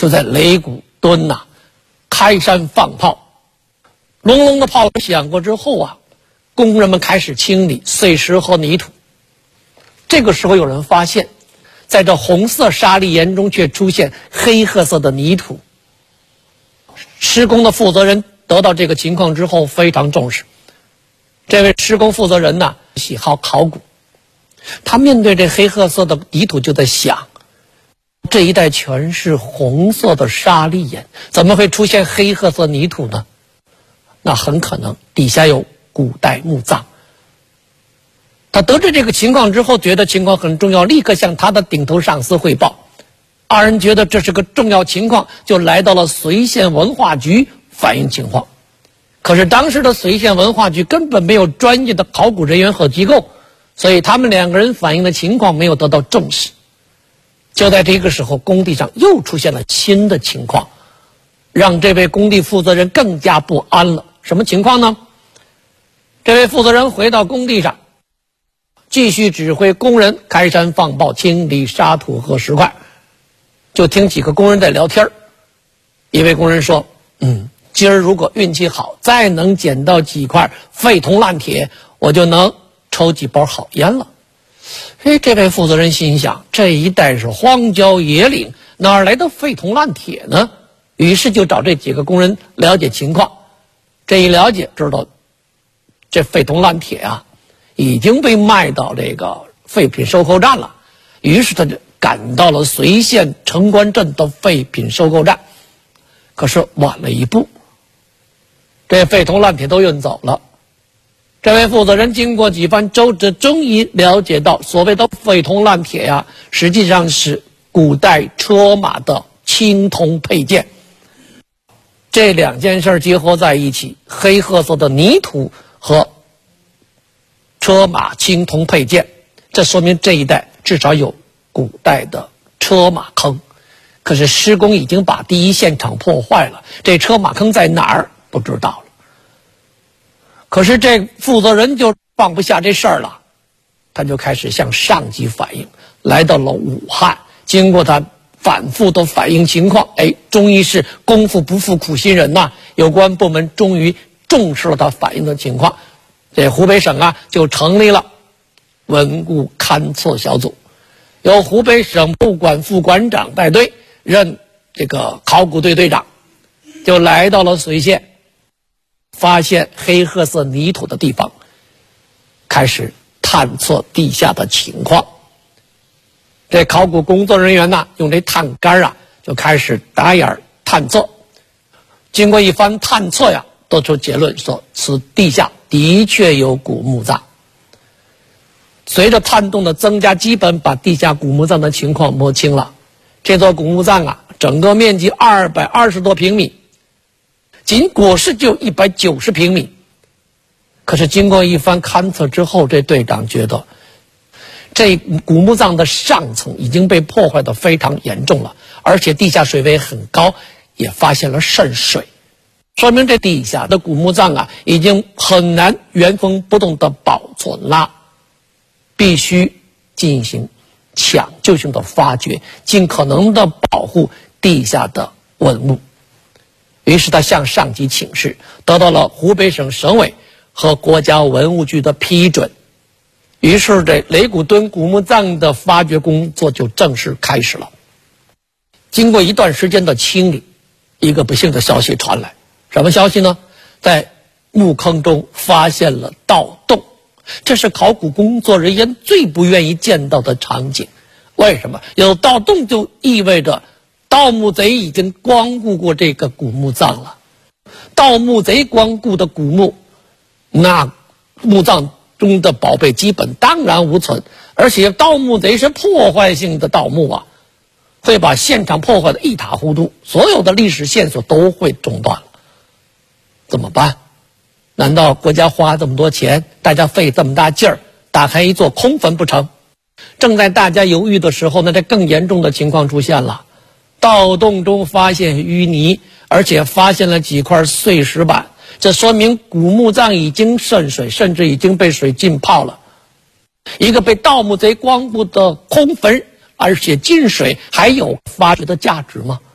就在擂鼓墩开山放炮，隆隆的炮响过之后工人们开始清理碎石和泥土。这个时候有人发现，在这红色沙砾岩中却出现黑褐色的泥土。施工的负责人得到这个情况之后非常重视。这位施工负责人喜好考古，他面对这黑褐色的泥土就在想，这一带全是红色的沙砾岩，怎么会出现黑褐色泥土呢？那很可能底下有古代墓葬。他得知这个情况之后，觉得情况很重要，立刻向他的顶头上司汇报。二人觉得这是个重要情况，就来到了随县文化局反映情况。可是当时的随县文化局根本没有专业的考古人员和机构，所以他们两个人反映的情况没有得到重视。就在这个时候，工地上又出现了新的情况，让这位工地负责人更加不安了。什么情况呢？这位负责人回到工地上，继续指挥工人开山放炮，清理沙土和石块。就听几个工人在聊天。一位工人说，今儿如果运气好，再能捡到几块废铜烂铁，我就能抽几包好烟了。这位负责人心想，这一带是荒郊野岭，哪来的废铜烂铁呢？于是就找这几个工人了解情况。这一了解，知道这废铜烂铁已经被卖到这个废品收购站了。于是他就赶到了随县城关镇的废品收购站。可是晚了一步，这废铜烂铁都运走了。这位负责人经过几番周折，终于了解到，所谓的废铜烂铁实际上是古代车马的青铜配件。这两件事结合在一起，黑褐色的泥土和车马青铜配件，这说明这一带至少有古代的车马坑。可是施工已经把第一现场破坏了，这车马坑在哪儿不知道了。可是这负责人就放不下这事儿了，他就开始向上级反映，来到了武汉。经过他反复的反映情况，终于是功夫不负苦心人有关部门终于重视了他反映的情况。这湖北省就成立了文物勘测小组，由湖北省博物馆副馆长带队，任这个考古队队长，就来到了随县，发现黑褐色泥土的地方，开始探测地下的情况。这考古工作人员用这探杆就开始打眼探测。经过一番探测得出结论说，此地下的确有古墓葬。随着探洞的增加，基本把地下古墓葬的情况摸清了。这座古墓葬整个面积220多平米，仅椁室就190平米。可是经过一番勘测之后，这队长觉得这古墓葬的上层已经被破坏得非常严重了，而且地下水位很高，也发现了渗水，说明这地下的古墓葬已经很难原封不动地保存了，必须进行抢救性的发掘，尽可能的保护地下的文物。于是他向上级请示，得到了湖北省省委和国家文物局的批准。于是这擂鼓墩古墓葬的发掘工作就正式开始了。经过一段时间的清理，一个不幸的消息传来。什么消息呢？在墓坑中发现了盗洞。这是考古工作人员最不愿意见到的场景。为什么？有盗洞就意味着盗墓贼已经光顾过这个古墓葬了。盗墓贼光顾的古墓，那墓葬中的宝贝基本荡然无存，而且盗墓贼是破坏性的盗墓会把现场破坏得一塌糊涂，所有的历史线索都会中断了。怎么办？难道国家花这么多钱，大家费这么大劲儿，打开一座空坟不成？正在大家犹豫的时候呢，这更严重的情况出现了。盗洞中发现淤泥，而且发现了几块碎石板，这说明古墓葬已经渗水，甚至已经被水浸泡了。一个被盗墓贼光顾的空坟，而且进水，还有发掘的价值吗？